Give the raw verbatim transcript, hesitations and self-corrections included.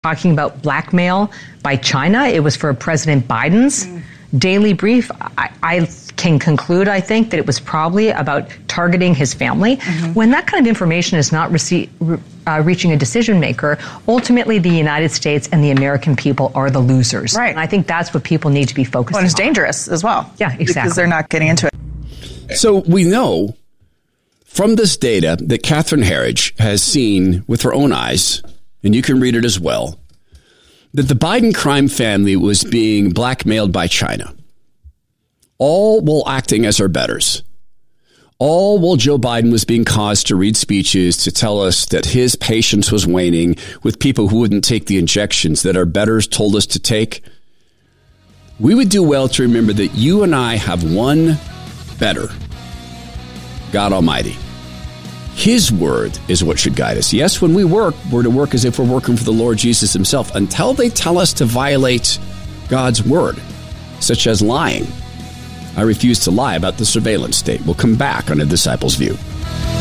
talking about blackmail by China. It was for President Biden's mm. daily brief. I, I can conclude, I think, that it was probably about targeting his family. Mm-hmm. When that kind of information is not rece- uh, reaching a decision maker, ultimately the United States and the American people are the losers. Right. And I think that's what people need to be focused on. Well, and it's on. dangerous as well. Yeah, exactly. Because they're not getting into it. So we know from this data that Catherine Herridge has seen with her own eyes, and you can read it as well, that the Biden crime family was being blackmailed by China, all while acting as our betters, all while Joe Biden was being caused to read speeches to tell us that his patience was waning with people who wouldn't take the injections that our betters told us to take. We would do well to remember that you and I have one better, God Almighty. His word is what should guide us. Yes, when we work, we're to work as if we're working for the Lord Jesus himself until they tell us to violate God's word, such as lying. I refuse to lie about the surveillance state. We'll come back on A Disciple's View.